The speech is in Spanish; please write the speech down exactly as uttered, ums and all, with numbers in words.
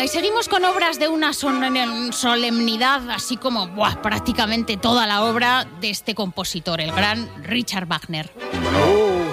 y seguimos con obras de una solemnidad, así como buah, prácticamente toda la obra de este compositor, el gran Richard Wagner. Oh.